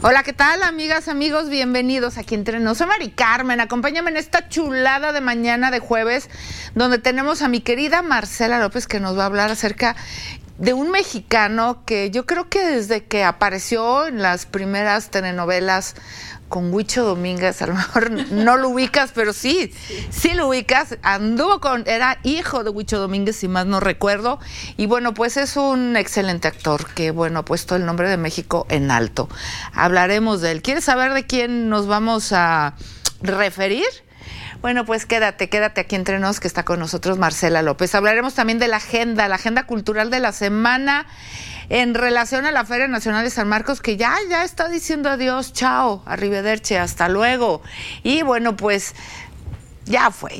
Hola, ¿qué tal, amigas, amigos? Bienvenidos aquí entre nos. Soy Mari Carmen, acompáñame en esta chulada de mañana de jueves, donde tenemos a mi querida Marcela López, que nos va a hablar acerca de un mexicano que yo creo que desde que apareció en las primeras telenovelas con Huicho Domínguez, a lo mejor no lo ubicas, pero sí lo ubicas, era hijo de Huicho Domínguez, si más no recuerdo, y bueno, pues es un excelente actor que, bueno, ha puesto el nombre de México en alto. Hablaremos de él. ¿Quieres saber de quién nos vamos a referir? Bueno, pues quédate aquí entre nos, que está con nosotros Marcela López. Hablaremos también de la agenda cultural de la semana en relación a la Feria Nacional de San Marcos, que ya está diciendo adiós, chao, arrivederci, hasta luego. Y bueno, pues ya fue,